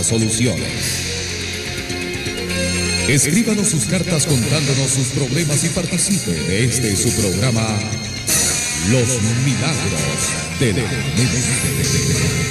Soluciones. Escríbanos sus cartas contándonos sus problemas y participe de este su programa Los Milagros de la Mente.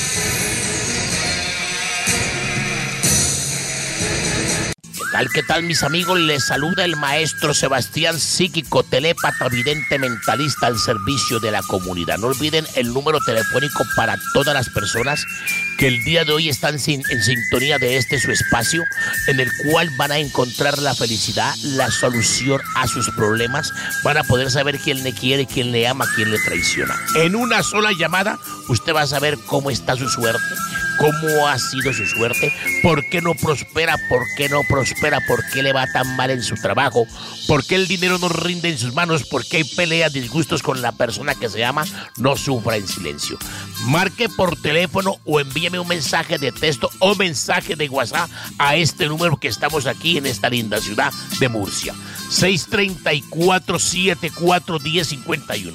¿Qué tal, mis amigos? Les saluda el maestro Sebastián, psíquico, telépata, vidente, mentalista al servicio de la comunidad. No olviden el número telefónico para todas las personas que el día de hoy están en sintonía de este su espacio, en el cual van a encontrar la felicidad, la solución a sus problemas. Van a poder saber quién le quiere, quién le ama, quién le traiciona. En una sola llamada, usted va a saber cómo está su suerte, cómo ha sido su suerte, por qué no prospera, por qué no prospera, por qué le va tan mal en su trabajo, por qué el dinero no rinde en sus manos, por qué hay peleas, disgustos con la persona que se ama. No sufra en silencio. Marque por teléfono o envíeme un mensaje de texto o mensaje de WhatsApp a este número que estamos aquí en esta linda ciudad de Murcia. 634-74-1051.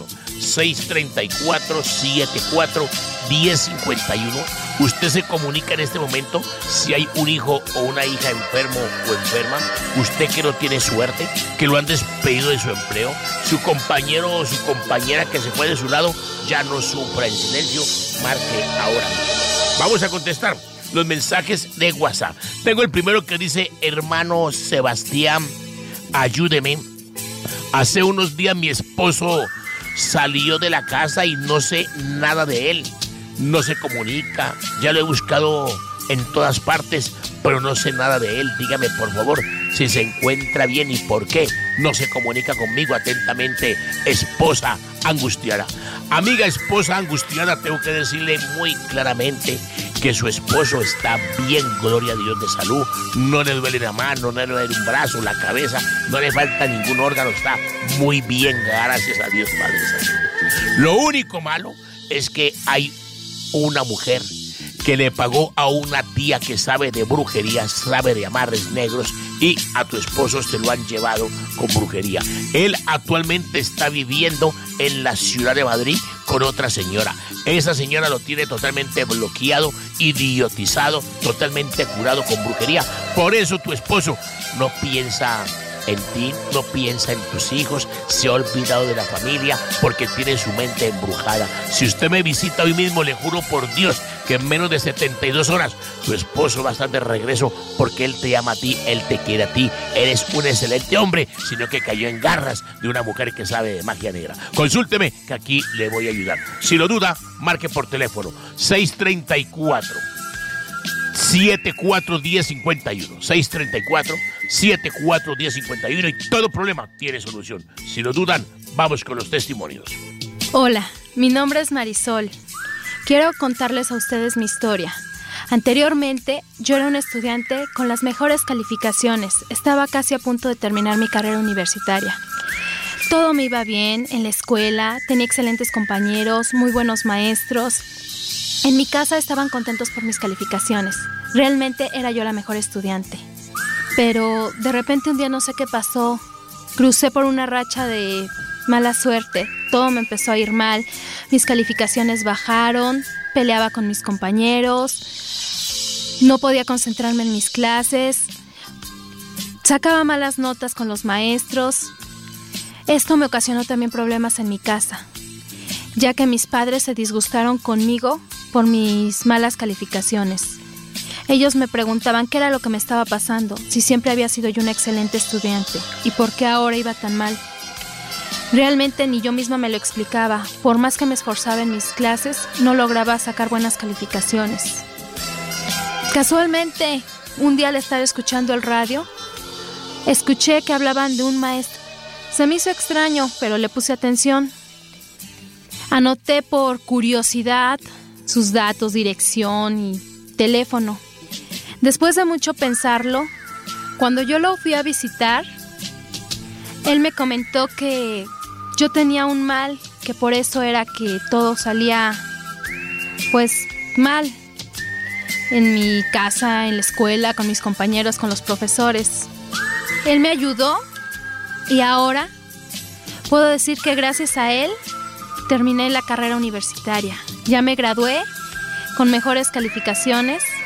634-74-1051. Usted se comunica en este momento si hay un hijo o una hija enfermo o enferma, usted que no tiene suerte, que lo han despedido de su empleo, su compañero o su compañera que se fue de su lado, ya no sufra en silencio, marque ahora mismo. Vamos a contestar los mensajes de WhatsApp. Tengo el primero que dice: hermano Sebastián, ayúdeme. Hace unos días mi esposo salió de la casa y no sé nada de él. No se comunica, ya lo he buscado en todas partes, pero no sé nada de él. Dígame, por favor, si se encuentra bien y por qué no se comunica conmigo. Atentamente, esposa angustiada. Amiga esposa angustiada, tengo que decirle muy claramente que su esposo está bien, gloria a Dios, de salud. No le duele la mano, no le duele un brazo, la cabeza, no le falta ningún órgano, está muy bien, gracias a Dios, Padre Santo. Lo único malo es que hay una mujer que le pagó a una tía que sabe de brujería, sabe de amarres negros, y a tu esposo se lo han llevado con brujería. Él actualmente está viviendo en la ciudad de Madrid con otra señora. Esa señora lo tiene totalmente bloqueado, idiotizado, totalmente curado con brujería. Por eso tu esposo no piensa en ti, no piensa en tus hijos, se ha olvidado de la familia porque tiene su mente embrujada. Si usted me visita hoy mismo, le juro por Dios que en menos de 72 horas tu esposo va a estar de regreso, porque él te ama a ti, él te quiere a ti. Eres un excelente hombre, sino que cayó en garras de una mujer que sabe de magia negra. Consúlteme, que aquí le voy a ayudar. Si lo duda, marque por teléfono 634-74-1051. 634-74-1051, y todo problema tiene solución. Si lo dudan, vamos con los testimonios. Hola, mi nombre es Marisol. Quiero contarles a ustedes mi historia. Anteriormente, yo era una estudiante con las mejores calificaciones. Estaba casi a punto de terminar mi carrera universitaria. Todo me iba bien en la escuela, tenía excelentes compañeros, muy buenos maestros. En mi casa estaban contentos por mis calificaciones. Realmente era yo la mejor estudiante. Pero de repente un día no sé qué pasó. Crucé por una racha de mala suerte. Todo me empezó a ir mal. Mis calificaciones bajaron. Peleaba con mis compañeros. No podía concentrarme en mis clases. Sacaba malas notas con los maestros. Esto me ocasionó también problemas en mi casa, ya que mis padres se disgustaron conmigo por mis malas calificaciones. Ellos me preguntaban qué era lo que me estaba pasando, si siempre había sido yo una excelente estudiante y por qué ahora iba tan mal. Realmente ni yo misma me lo explicaba. Por más que me esforzaba en mis clases, no lograba sacar buenas calificaciones. Casualmente, un día al estar escuchando el radio, escuché que hablaban de un maestro. Se me hizo extraño, pero le puse atención. Anoté por curiosidad sus datos, dirección y teléfono. Después de mucho pensarlo, cuando yo lo fui a visitar, él me comentó que yo tenía un mal, que por eso era que todo salía pues mal en mi casa, en la escuela, con mis compañeros, con los profesores. Él me ayudó y ahora puedo decir que gracias a él terminé la carrera universitaria. Ya me gradué con mejores calificaciones